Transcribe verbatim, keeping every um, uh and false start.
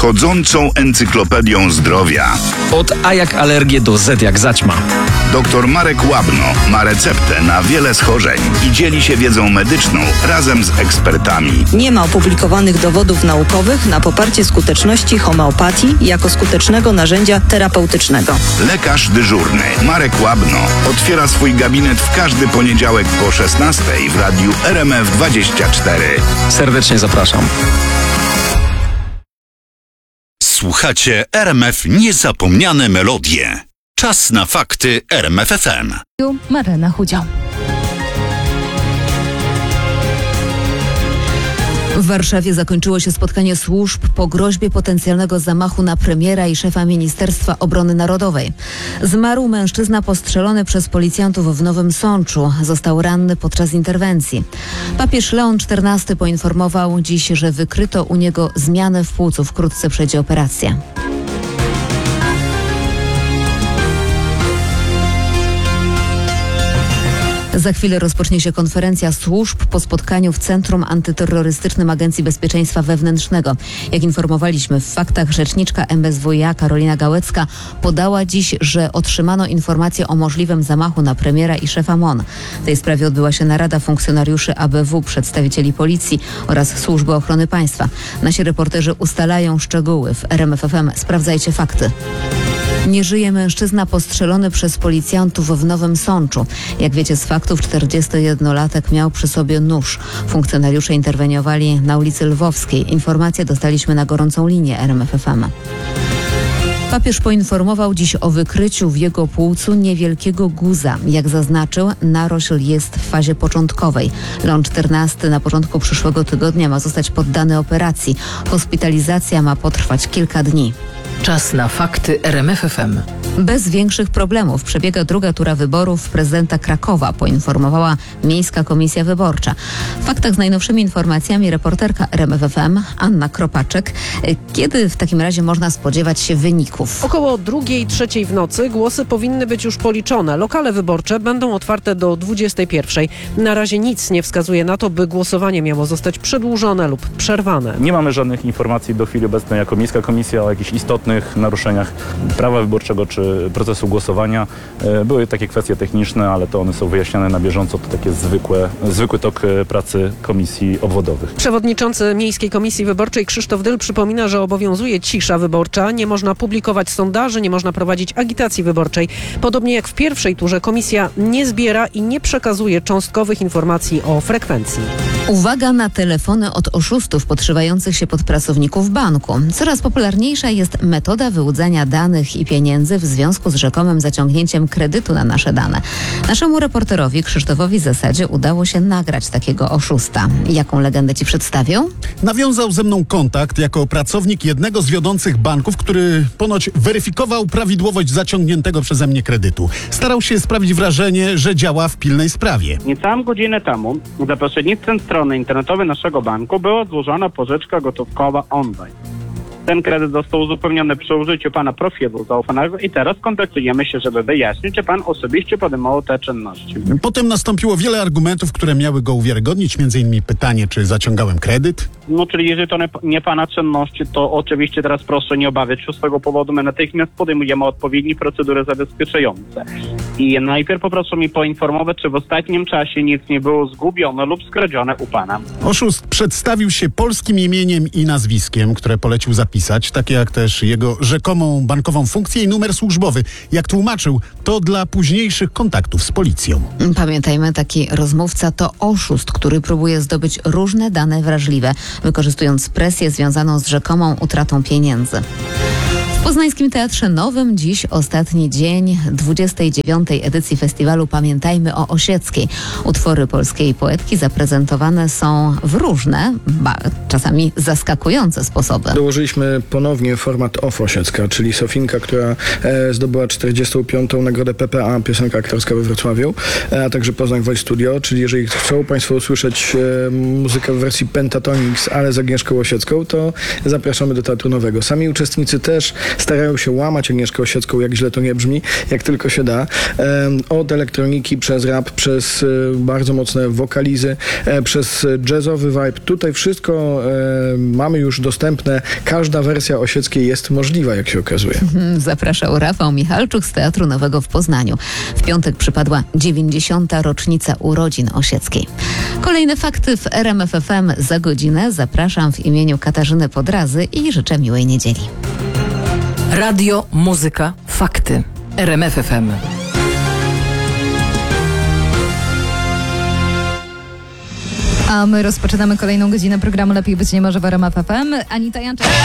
chodzącą encyklopedią zdrowia. Od A jak alergię do Z jak zaćma. Doktor Marek Łabno ma receptę na wiele schorzeń i dzieli się wiedzą medyczną razem z ekspertami. Nie ma opublikowanych dowodów naukowych na poparcie skuteczności homeopatii jako skutecznego narzędzia terapeutycznego. Lekarz dyżurny Marek Łabno otwiera swój gabinet w każdy poniedziałek po szesnastej w radiu R M F dwadzieścia cztery. Serdecznie zapraszam. Słuchacie R M F Niezapomniane Melodie. Czas na fakty R M F F M. Marlena Chudział. W Warszawie zakończyło się spotkanie służb po groźbie potencjalnego zamachu na premiera i szefa Ministerstwa Obrony Narodowej. Zmarł mężczyzna postrzelony przez policjantów w Nowym Sączu. Został ranny podczas interwencji. Papież Leon czternasty poinformował dziś, że wykryto u niego zmianę w płucu. Wkrótce przejdzie operacja. Za chwilę rozpocznie się konferencja służb po spotkaniu w Centrum Antyterrorystycznym Agencji Bezpieczeństwa Wewnętrznego. Jak informowaliśmy w faktach, rzeczniczka M S W iA Karolina Gałecka podała dziś, że otrzymano informację o możliwym zamachu na premiera i szefa M O N. W tej sprawie odbyła się narada funkcjonariuszy A B W, przedstawicieli policji oraz Służby Ochrony Państwa. Nasi reporterzy ustalają szczegóły. W R M F F M sprawdzajcie fakty. Nie żyje mężczyzna postrzelony przez policjantów w Nowym Sączu. Jak wiecie z faktów, czterdziestojednolatek miał przy sobie nóż. Funkcjonariusze interweniowali na ulicy Lwowskiej. Informacje dostaliśmy na gorącą linię R M F F M. Papież poinformował dziś o wykryciu w jego płucu niewielkiego guza. Jak zaznaczył, narośl jest w fazie początkowej. Leon czternasty na początku przyszłego tygodnia ma zostać poddany operacji. Hospitalizacja ma potrwać kilka dni. Czas na fakty R M F F M. Bez większych problemów przebiega druga tura wyborów prezydenta Krakowa, poinformowała Miejska Komisja Wyborcza. W faktach z najnowszymi informacjami reporterka R M F F M Anna Kropaczek. Kiedy w takim razie można spodziewać się wyników? Około drugiej, trzeciej w nocy głosy powinny być już policzone. Lokale wyborcze będą otwarte do dwudziestej pierwszej. Na razie nic nie wskazuje na to, by głosowanie miało zostać przedłużone lub przerwane. Nie mamy żadnych informacji do chwili obecnej jako Miejska Komisja o jakichś istotnych naruszeniach prawa wyborczego czy procesu głosowania. Były takie kwestie techniczne, ale to one są wyjaśniane na bieżąco. To takie zwykłe, zwykły tok pracy komisji obwodowych. Przewodniczący Miejskiej Komisji Wyborczej Krzysztof Dyl przypomina, że obowiązuje cisza wyborcza. Nie można publikować sondaży, nie można prowadzić agitacji wyborczej. Podobnie jak w pierwszej turze komisja nie zbiera i nie przekazuje cząstkowych informacji o frekwencji. Uwaga na telefony od oszustów podszywających się pod pracowników banku. Coraz popularniejsza jest metoda wyłudzania danych i pieniędzy w związku z rzekomym zaciągnięciem kredytu na nasze dane. Naszemu reporterowi Krzysztofowi Zasadzie udało się nagrać takiego oszusta. Jaką legendę ci przedstawią? Nawiązał ze mną kontakt jako pracownik jednego z wiodących banków, który ponoć weryfikował prawidłowość zaciągniętego przeze mnie kredytu. Starał się sprawić wrażenie, że działa w pilnej sprawie. Niecałą godzinę temu za pośrednictwem strony internetowej naszego banku była złożona pożyczka gotówkowa online. Ten kredyt został uzupełniony przy użyciu pana profilu zaufanego i teraz kontaktujemy się, żeby wyjaśnić, czy pan osobiście podejmował te czynności. Potem nastąpiło wiele argumentów, które miały go uwiarygodnić, między innymi pytanie, czy zaciągałem kredyt. No, czyli jeżeli to nie, nie pana czynności, to oczywiście teraz proszę nie obawiać się z tego powodu. My natychmiast podejmujemy odpowiednie procedury zabezpieczające. I najpierw poproszę mi poinformować, czy w ostatnim czasie nic nie było zgubione lub skradzione u pana. Oszust przedstawił się polskim imieniem i nazwiskiem, które polecił zapisać, takie jak też jego rzekomą bankową funkcję i numer służbowy. Jak tłumaczył, to dla późniejszych kontaktów z policją. Pamiętajmy, taki rozmówca to oszust, który próbuje zdobyć różne dane wrażliwe, wykorzystując presję związaną z rzekomą utratą pieniędzy. W Poznańskim Teatrze Nowym dziś ostatni dzień dwudziestej dziewiątej edycji festiwalu Pamiętajmy o Osieckiej. Utwory polskiej poetki zaprezentowane są w różne, ba, czasami zaskakujące sposoby. Dołożyliśmy ponownie format Off Osiecka, czyli Sofinka, która e, zdobyła czterdziestą piątą nagrodę P P A, piosenka aktorska we Wrocławiu, e, a także Poznań Voice Studio, czyli jeżeli chcą Państwo usłyszeć e, muzykę w wersji Pentatonix, ale z Agnieszką Osiecką, to zapraszamy do Teatru Nowego. Sami uczestnicy też starają się łamać Agnieszkę Osiecką, jak źle to nie brzmi, jak tylko się da. Od elektroniki przez rap, przez bardzo mocne wokalizy, przez jazzowy vibe. Tutaj wszystko mamy już dostępne. Każda wersja Osieckiej jest możliwa, jak się okazuje. Zapraszał Rafał Michalczuk z Teatru Nowego w Poznaniu. W piątek przypadła dziewięćdziesiąta rocznica urodzin Osieckiej. Kolejne fakty w R M F F M za godzinę. Zapraszam w imieniu Katarzyny Podrazy i życzę miłej niedzieli. Radio, muzyka, fakty. R M F F M. A my rozpoczynamy kolejną godzinę programu Lepiej być nie może w R M F F M. Anita Janczak.